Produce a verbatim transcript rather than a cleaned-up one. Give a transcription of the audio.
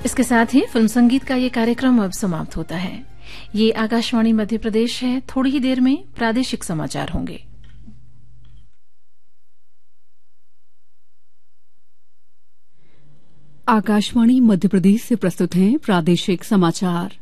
इसके साथ ही फिल्म संगीत का ये कार्यक्रम अब समाप्त होता है। ये आकाशवाणी मध्य प्रदेश है। थोड़ी ही देर में प्रादेशिक समाचार होंगे। आकाशवाणी मध्य प्रदेश से प्रस्तुत हैं प्रादेशिक समाचार।